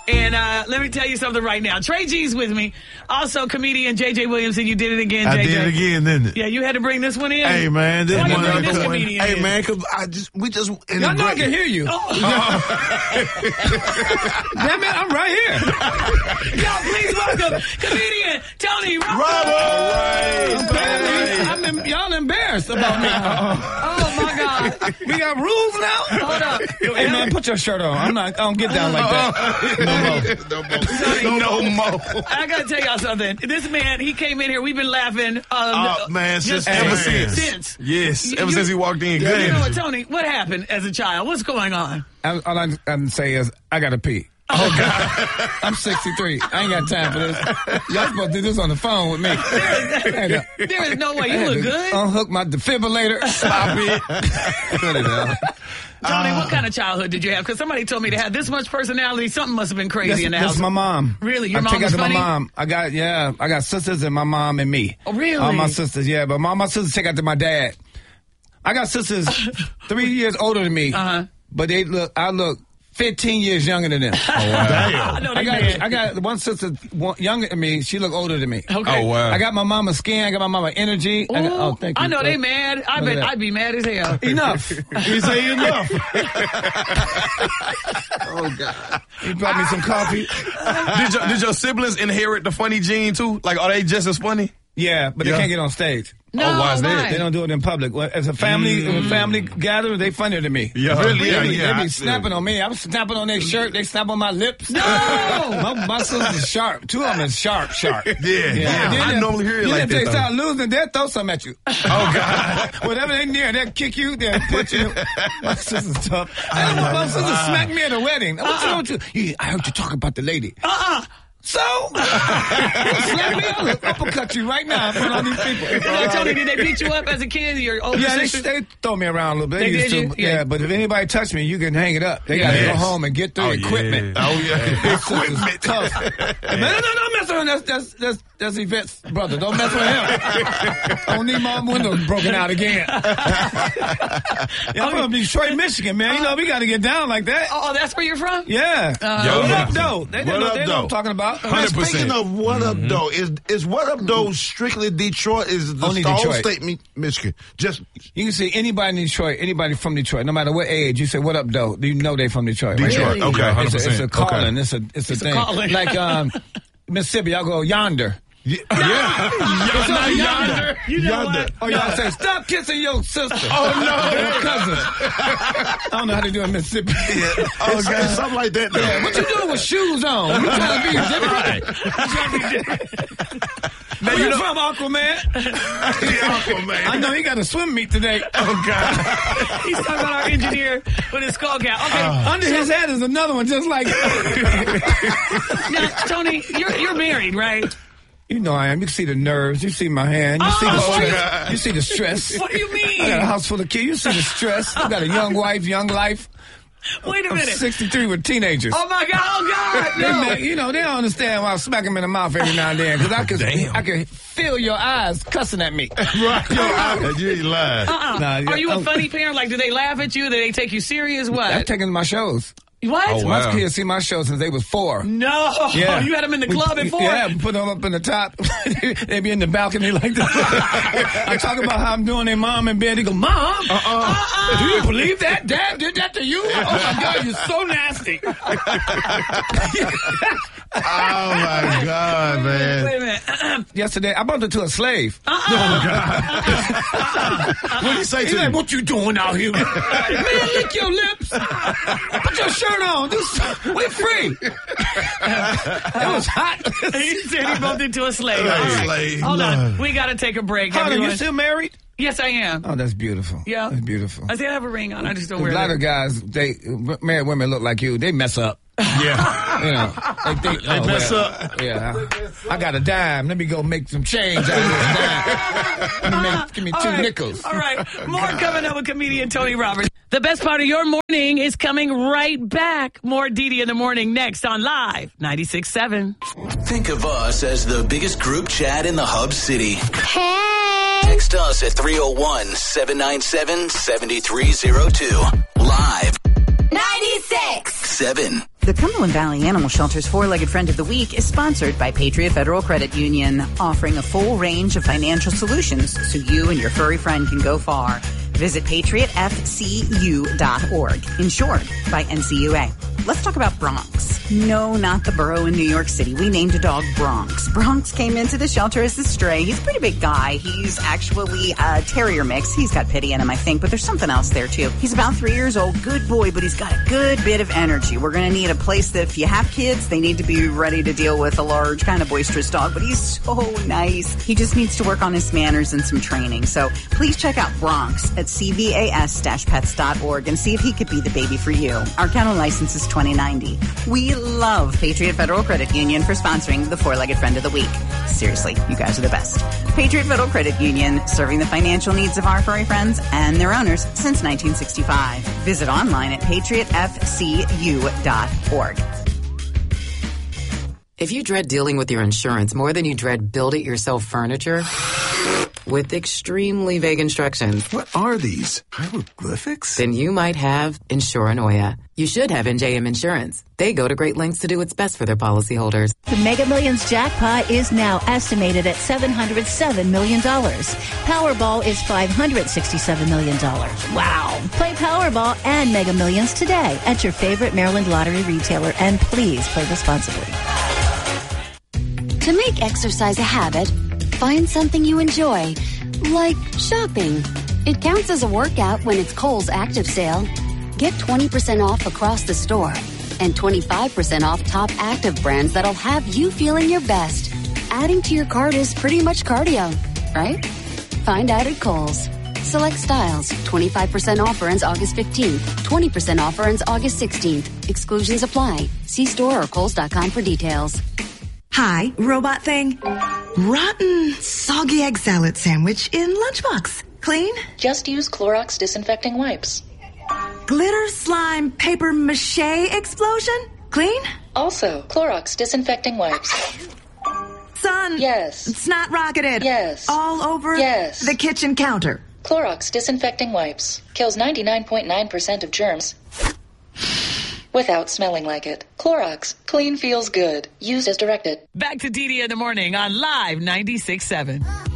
And let me tell you something right now. Trey G's with me. Also, comedian J.J. Williamson. You did it again, J.J. I did it again, didn't it? Yeah, you had to bring this one in. Hey, man. Why you bring this comedian in? Hey, man, because we just... I can hear you. Oh. Damn it, I'm right here. Y'all, please welcome comedian Tony Roberts. Y'all embarrassed about me. Oh, my God. We got rules now? Hold up. Hey, man, put your shirt on. I don't get down like that. No more. I got to tell y'all something. This man, he came in here. We've been laughing. Man, just ever since. Since. Ever since he walked in. Good. You know what, Tony, what happened as a child? What's going on? All I can say is, I got to pee. Oh, God. I'm 63. I ain't got time for this. Y'all supposed to do this on the phone with me. There is no way. You look good. Unhook my defibrillator. Stop it. Cut it out. Tony, what kind of childhood did you have? Because somebody told me to have this much personality. Something must have been crazy in the house. That's my mom. Really? Your mom was was funny? My mom. I got sisters and my mom and me. Oh, really? All my sisters, yeah. But my sisters take after my dad. I got sisters 3 years older than me. But I look 15 years younger than them. Oh, wow. I got one sister younger than me. She look older than me. Okay. Oh, wow. I got my mama's skin. I got my mama's energy. Thank you. I know they mad. I'd be mad as hell. Enough. You say enough. Oh, God. He brought me some coffee. Did your siblings inherit the funny gene, too? Like, are they just as funny? Yeah, but they can't get on stage. No, why is that? why? They don't do it in public. As a family gathering, they funnier than me. Yeah, really? They be snapping on me. I'm snapping on their shirt. They snap on my lips. No! my sister's sharp. Two of them is sharp. Yeah. I normally hear it like that, If they though. start losing, they'll throw something at you. Oh, God. Whatever they near, they'll kick you, they'll put you. My sister's tough. My sister smacked me at a wedding. What's wrong with you? I heard you talk about the lady. So, slap me, I'll uppercut you right now in front of these people. Tony, did they beat you up as a kid? Your older sister? They throw me around a little bit. They did you? Yeah, but if anybody touch me, you can hang it up. They got to go home and get their equipment. Oh, yeah. Equipment. Tough. No, mess with him. That's Yvette's brother. Don't mess with him. I don't need my windows broken out again. I'm from Detroit, Michigan, man. You know, we got to get down like that. Oh, that's where you're from? Yeah. What up, though? They know what I'm talking about. 100%. Speaking of What Up Though, is What Up Though strictly Detroit? Is the Only whole Detroit. state Michigan? Just You can see anybody in Detroit, anybody from Detroit, no matter what age, you say, what up, though? You know they from Detroit. Right? Detroit. Really? Okay, 100%. It's a calling. Okay. It's a thing. calling. Like Mississippi, I'll go yonder. Yonder. You know what? Oh, y'all say, stop kissing your sister. Oh, no. Your cousin. I don't know how they do in Mississippi. it's something like that. Though. Yeah, what you doing with shoes on? You trying to be different? Now, Where you from, Aquaman? Aquaman. I know he got a swim meet today. Oh, God. He's talking about our engineer with his skull cap. Okay. Under his head is another one just like Now, Tony, you're married, right? You know I am. You can see the nerves. You see my hand. You see the stress. You see the stress. What do you mean? I got a house full of kids. You see the stress. I got a young wife, young life. Wait a I'm minute. 63 with teenagers. Oh, my God. Oh, God. No. They don't understand why I smack them in the mouth every now and then. Because I can feel your eyes cussing at me. Right. You ain't lying. Are you a funny parent? Like, do they laugh at you? Do they take you serious? What? I've taken my shows. What? Oh, wow. My kids see my shows since they was 4. No. Yeah. You had them in the club at 4? Yeah, put them up in the top. They be in the balcony like this. I talk about how I'm doing their mom in bed. They go, Mom? Do you believe that? Dad did that to you? Oh, my God, you're so nasty. Oh my God, man! Wait a minute. Yesterday, I bumped into a slave. What did he say He's to like, you? "What you doing out here? Man, lick your lips. Put your shirt on. We're free." It was hot. He said he bumped into a slave. Hey, All right. slave. Hold on. We got to take a break. Honey, everyone. you still married? Yes, I am. Oh, that's beautiful. Yeah. That's beautiful. I still have a ring on. I just don't A wear lot it. of guys, married women look like you. They mess up. Yeah. You know, they think, They mess up. Yeah, I got a dime. Let me go make some change out of this dime. Give me 2 nickels. All right. More coming up with comedian Tony Roberts. The best part of your morning is coming right back. More Didi in the morning next on Live 96.7. Think of us as the biggest group chat in the Hub City. Hey! Text us at 301-797-7302. Live 96! 7. The Cumberland Valley Animal Shelter's Four-Legged Friend of the Week is sponsored by Patriot Federal Credit Union, offering a full range of financial solutions so you and your furry friend can go far. Visit patriotfcu.org, insured by NCUA. Let's talk about Bronx. No, not the borough in New York City. We named a dog Bronx. Bronx came into the shelter as a stray. He's a pretty big guy. He's actually a terrier mix. He's got pity in him, I think, but there's something else there, too. He's about 3 years old. Good boy, but he's got a good bit of energy. We're going to need a place that if you have kids, they need to be ready to deal with a large, kind of boisterous dog, but he's so nice. He just needs to work on his manners and some training. So please check out Bronx at cvas-pets.org and see if he could be the baby for you. Our kennel license is 2090. We love Patriot Federal Credit Union for sponsoring the Four-Legged Friend of the Week. Seriously, you guys are the best. Patriot Federal Credit Union, serving the financial needs of our furry friends and their owners since 1965. Visit online at patriotfcu.org. If you dread dealing with your insurance more than you dread build-it-yourself furniture with extremely vague instructions, what are these? Hieroglyphics? Then you might have Insuranoia. You should have NJM Insurance. They go to great lengths to do what's best for their policyholders. The Mega Millions jackpot is now estimated at $707 million. Powerball is $567 million. Wow. Play Powerball and Mega Millions today at your favorite Maryland lottery retailer, and please play responsibly. To make exercise a habit, find something you enjoy, like shopping. It counts as a workout when it's Kohl's Active Sale. Get 20% off across the store and 25% off top active brands that'll have you feeling your best. Adding to your cart is pretty much cardio, right? Find out at Kohl's. Select styles. 25% offer ends August 15th. 20% offer ends August 16th. Exclusions apply. See store or Kohls.com for details. Hi, robot thing. Rotten, soggy egg salad sandwich in lunchbox. Clean? Just use Clorox disinfecting wipes. Glitter slime paper mache explosion? Clean? Also, Clorox disinfecting wipes. Son. Yes. Snot rocketed. Yes. All over yes. the kitchen counter. Clorox disinfecting wipes. Kills 99.9% of germs without smelling like it. Clorox. Clean feels good. Used as directed. Back to DD in the morning on Live 96.7.